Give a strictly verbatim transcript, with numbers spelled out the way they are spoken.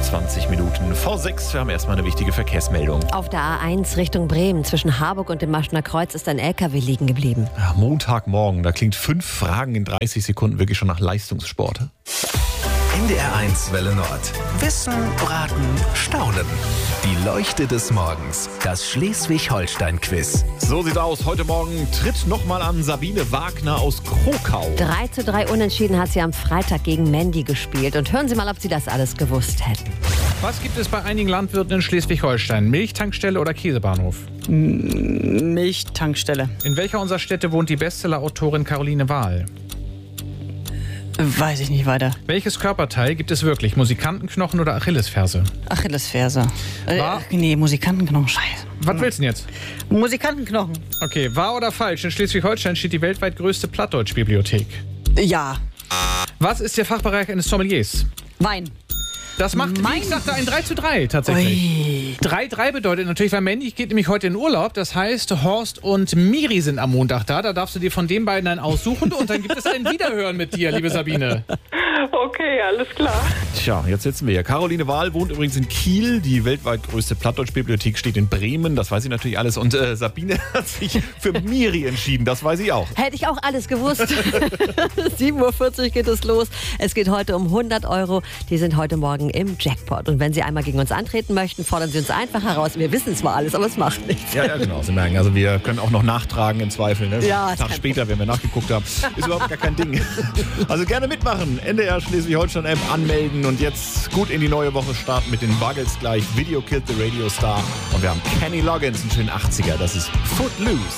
zwanzig Minuten vor sechs. Wir haben erstmal eine wichtige Verkehrsmeldung. Auf der A eins Richtung Bremen zwischen Harburg und dem Maschner Kreuz ist ein L K W liegen geblieben. Ja, Montagmorgen, da klingt fünf Fragen in dreißig Sekunden wirklich schon nach Leistungssport. N D R eins Welle Nord. Wissen, Raten, Staunen. Die Leuchte des Morgens. Das Schleswig-Holstein-Quiz. So sieht's aus. Heute Morgen tritt nochmal an Sabine Wagner aus Krokau. drei zu drei Unentschieden hat sie am Freitag gegen Mandy gespielt. Und hören Sie mal, ob Sie das alles gewusst hätten. Was gibt es bei einigen Landwirten in Schleswig-Holstein? Milchtankstelle oder Käsebahnhof? Milchtankstelle. In welcher unserer Städte wohnt die Bestseller-Autorin Caroline Wahl? Weiß ich nicht weiter. Welches Körperteil gibt es wirklich? Musikantenknochen oder Achillesferse? Achillesferse. Äh, War- nee, Musikantenknochen, scheiße. Was willst du denn jetzt? Musikantenknochen. Okay, wahr oder falsch? In Schleswig-Holstein steht die weltweit größte Plattdeutsch-Bibliothek. Ja. Was ist der Fachbereich eines Sommeliers? Wein. Das macht, Mein- wie ich sagte, ein drei zu drei tatsächlich. Ui. drei drei bedeutet natürlich, weil Mandy geht nämlich heute in Urlaub. Das heißt, Horst und Miri sind am Montag da. Da darfst du dir von den beiden einen aussuchen und dann gibt es ein Wiederhören mit dir, liebe Sabine. Okay, alles klar. Tja, jetzt sitzen wir hier. Caroline Wahl wohnt übrigens in Kiel. Die weltweit größte Plattdeutsch-Bibliothek steht in Bremen. Das weiß ich natürlich alles. Und äh, Sabine hat sich für Miri entschieden. Das weiß ich auch. Hätte ich auch alles gewusst. sieben Uhr vierzig geht es los. Es geht heute um hundert Euro. Die sind heute Morgen im Jackpot. Und wenn Sie einmal gegen uns antreten möchten, fordern Sie uns einfach heraus. Wir wissen zwar alles, aber es macht nichts. Ja, ja, genau. Sie merken, also wir können auch noch nachtragen im Zweifel. Ne? Ja, Einen Tag kein später, wenn wir nachgeguckt haben. Ist überhaupt gar kein Ding. Also gerne mitmachen. N D R Schleswig-Holstein-App anmelden und jetzt gut in die neue Woche starten mit den Buggles gleich. Video Killed the Radio Star. Und wir haben Kenny Loggins, einen schönen achtziger. Das ist Footloose.